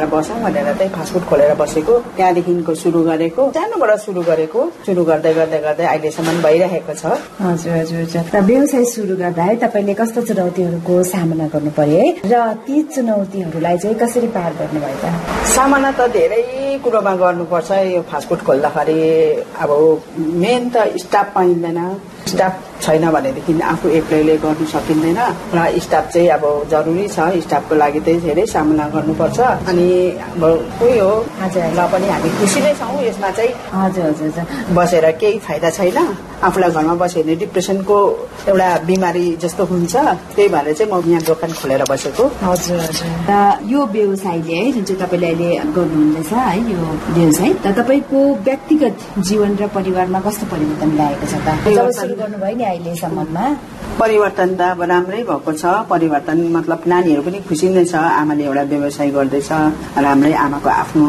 बसौँ भनेर चाहिँ फास्टफुड खोलेर बसेको। त्यहाँदेखिको सुरु गरेको, सानोबाट सुरु गरेको, सुरु गर्दै गर्दै गर्दै अहिलेसम्म भइरहेको छ। हजुर हजुर। र व्यवसाय सुरु गर्दा है तपाईँले कस्तो चुनौतीहरूको सामना गर्नु पर्यो है, र ती चुनौतीहरूलाई चाहिँ कसरी पार गर्नुभयो त? सामना त धेरै कुरोमा गर्नुपर्छ। यो फास्टफुड खोल्दाखेरि अब मेन त स्टाफ पाइँदैन। स्टाफ छैन भनेदेखि आफू एक्लैले गर्नु सकिँदैन र स्टाफ चाहिँ अब जरुरी छ। स्टाफको लागि चाहिँ धेरै सामना गर्नुपर्छ। अनि अब उही हो, र पनि हामी खुसी नै छौँ यसमा चाहिँ। हजुर हजुर। बसेर केही फाइदा छैन। आफूलाई घरमा बस्यो भने डिप्रेसनको एउटा बिमारी जस्तो हुन्छ। त्यही भएर चाहिँ म यहाँ दोकान खोलेर बसेको। हजुर हजुर। र यो व्यवसायले है, जुन चाहिँ तपाईँले अहिले गर्नुहुँदैछ है, यो व्यवसाय त तपाईँको व्यक्तिगत जीवन र परिवारमा कस्तो परिवर्तन ल्याएको छ त? सुरु गर्नुभयो नि अहिलेसम्ममा। परिवर्तन त अब राम्रै भएको छ। परिवर्तन मतलब नानीहरू पनि खुसी नै छ। आमाले एउटा व्यवसाय गर्दैछ, राम्रै आमाको आफ्नो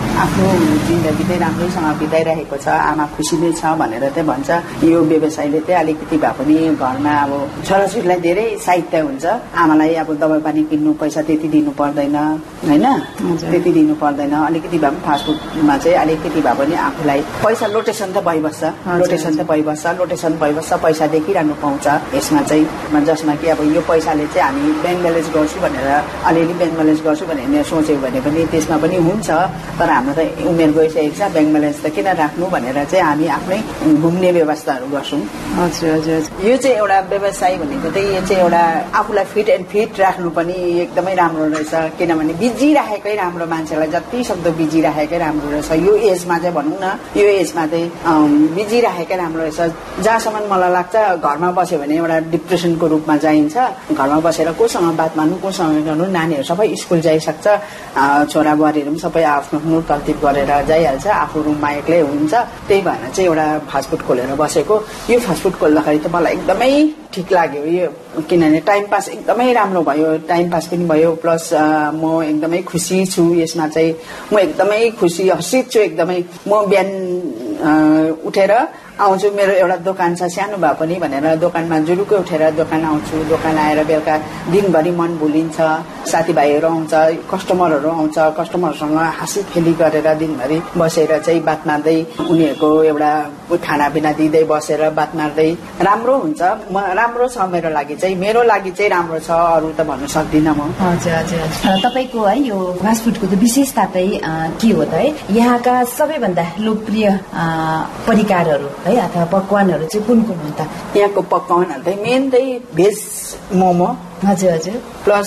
जिन्दगी चाहिँ राम्रैसँग बिताइरहेको छ। आमा खुसी नै छ भनेर चाहिँ भन्छ। यो व्यवसायले चाहिँ अलिकति भए पनि घरमा अब छोराछोरीलाई धेरै सहायता हुन्छ। आमालाई अब दबाई पानी किन्नु पैसा त्यति दिनु पर्दैन होइन, त्यति दिनु पर्दैन। अलिकति भए पनि फास्टफुडमा चाहिँ अलिकति भए पनि आफूलाई पैसा लोटेसन त भइबस्छ। लोटेसन भइबस्छ, पैसा देखिरहनु पाउँछ यसमा चाहिँ। जसमा कि अब यो पैसाले चाहिँ हामी ब्याङ्क ब्यालेन्स गर्छु भनेर अलिअलि ब्याङ्क ब्यालेन्स गर्छु भनेर सोच्यो भने पनि त्यसमा पनि हुन्छ। तर हाम्रो त उमेर गइसकेको छ, ब्याङ्क ब्यालेन्स त किन राख्नु भनेर चाहिँ हामी आफ्नै घुम्ने व्यवस्थाहरू गर्छौँ। हजुर हजुर। यो चाहिँ एउटा व्यवसाय भनेको चाहिँ यो चाहिँ एउटा आफूलाई फिट राख्नु पनि एकदमै राम्रो रहेछ। किनभने बिजी राखेकै राम्रो, मान्छेलाई जति सक्दो बिजी राखेकै राम्रो रहेछ। यो एजमा चाहिँ भनौँ न, यो एजमा चाहिँ बिजी राखेकै राम्रो रहेछ। जहाँसम्म मलाई लाग्छ घरमा बस्यो भने एउटा डिप्रेसनको रूपमा जाइन्छ। घरमा बसेर कोसँग बात मार्नु, कोसँग गर्नु, नानीहरू सबै स्कुल जाइसक्छ, छोरा बुहारीहरू पनि सबै आफ्नो तरतिब गरेर जाइहाल्छ, आफू रुममा एक्लै हुन्छ। त्यही भएर चाहिँ एउटा फास्टफुड खोलेर बसेको। यो फास्टफुड खोल्दाखेरि त मलाई एकदमै ठिक लाग्यो यो, किनभने टाइम पास एकदमै राम्रो भयो। टाइम पास पनि भयो, प्लस म एकदमै खुसी छु यसमा चाहिँ। म एकदमै खुसी हर्षित छु एकदमै। म बिहान उठेर आउँछु, मेरो एउटा दोकान छ सानो भए पनि भनेर दोकानमा जुरुकै उठेर दोकान आउँछु। दोकान आएर बेलुका दिनभरि मन भुलिन्छ। साथीभाइहरू आउँछ, कस्टमरहरू आउँछ, कस्टमरसँग हाँसी खेली गरेर दिनभरि बसेर चाहिँ बात मार्दै उनीहरूको एउटा खानापिना दिँदै बसेर बात मार्दै राम्रो हुन्छ। राम्रो छ मेरो लागि चाहिँ राम्रो छ, अरू त भन्नु सक्दिनँ म। हजुर हजुर। तपाईँको है यो फास्टफुडको त विशेषता चाहिँ के हो त है? यहाँका सबैभन्दा लोकप्रिय परिकारहरू है अथवा पकवानहरू चाहिँ कुन कुन हुन् त? यहाँको पकवानहरू चाहिँ मेन चाहिँ भेज मोमो। हजुर हजुर। Plus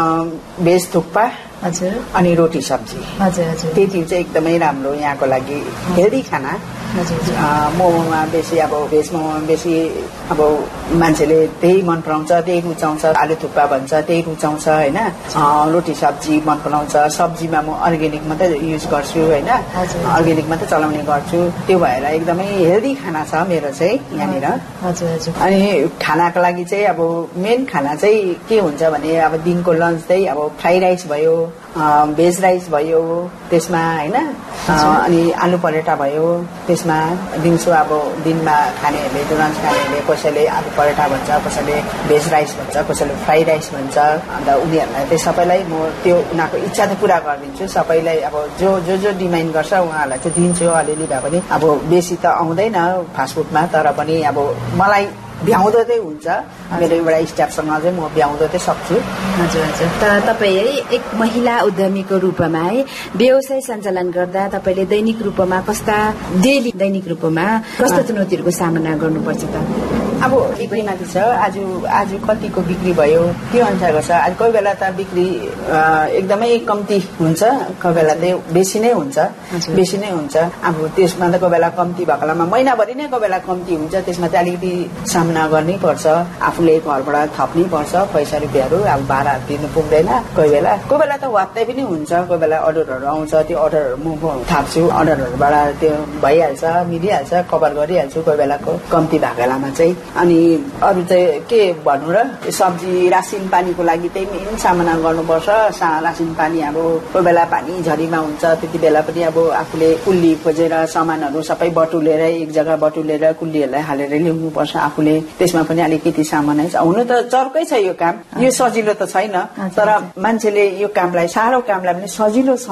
veg thukpa. हजुर। अनि रोटी सब्जी। हजुर हजुर। त्यति चाहिँ एकदमै राम्रो यहाँको लागि हेल्दी खाना। मोमोमा बेसी अब भेज मोमोमा बेसी अब मान्छेले त्यही मन पराउँछ, त्यही रुचाउँछ। आलु थुक्पा भन्छ त्यही रुचाउँछ होइन। रोटी सब्जी मन पराउँछ। सब्जीमा म अर्ग्यानिक मात्रै युज गर्छु होइन, अर्ग्यानिक मात्रै चलाउने गर्छु। त्यो भएर एकदमै हेल्दी खाना छ मेरो चाहिँ यहाँनिर। हजुर हजुर। अनि खानाको लागि चाहिँ अब मेन खाना चाहिँ के हुन्छ भने अब दिनको लन्च चाहिँ अब फ्राई राइस भयो, भेज राइस भयो त्यसमा होइन, अनि आलु परेटा भयो त्यसमा। दिउँसो अब दिनमा खानेहरूले लन्च खानेहरूले कसैले आलु परेटा भन्छ, कसैले भेज राइस भन्छ, कसैले फ्राई राइस भन्छ। अन्त उनीहरूलाई चाहिँ सबैलाई म त्यो उनीहरूको इच्छा त पुरा गरिदिन्छु। सबैलाई अब जो डिमान्ड गर्छ उहाँहरूलाई चाहिँ दिन्छु। अलिअलि भए पनि अब बेसी त आउँदैन फास्टफुडमा, तर पनि अब मलाई भ्याउँदो चाहिँ हुन्छ। मेरो एउटा स्टाफसँग चाहिँ म भ्याउँदो चाहिँ सक्छु। हजुर हजुर। त तपाईँ है एक महिला उद्यमीको रूपमा है व्यवसाय सञ्चालन गर्दा तपाईँले दैनिक रूपमा दैनिक रूपमा कस्ता चुनौतीहरूको सामना गर्नुपर्छ त? अब बिक्री माथि छ। आज कतिको बिक्री भयो त्यो अनुसारको छ। आज कोही बेला त बिक्री एकदमै कम्ती हुन्छ, कोही बेला चाहिँ बेसी नै हुन्छ। अब त्यसमा त कोही बेला कम्ती भएको बेलामा महिनाभरि नै कोही बेला कम्ती हुन्छ। त्यसमा चाहिँ अलिकति सामना गर्नै पर्छ। आफूले घरबाट थप्नै पर्छ पैसा रुपियाँहरू। अब भाडा दिनु पुग्दैन कोही बेला त वात्तै पनि हुन्छ। कोही बेला अर्डरहरू आउँछ, त्यो अर्डरहरू म थाप्छु। अर्डरहरूबाट त्यो भइहाल्छ, मिलिहाल्छ, कभर गरिहाल्छु कोही बेलाको कम्ती भएको बेलामा चाहिँ। अनि अरू चाहिँ के भन्नु र, सब्जी रासिन पानीको लागि चाहिँ मेन सामना गर्नुपर्छ। रासिन पानी अब कोही बेला पानी झरीमा हुन्छ, त्यति बेला पनि अब आफूले कुल्ली खोजेर सामानहरू सबै बटुलेर एक जग्गा बटुलेर कुल्लीहरूलाई हालेर ल्याउनुपर्छ आफूले। त्यसमा पनि अलिकति सामानै छ। हुनु त चर्कै छ यो काम, यो सजिलो त छैन। तर मान्छेले यो कामलाई, साह्रो कामलाई पनि सजिलो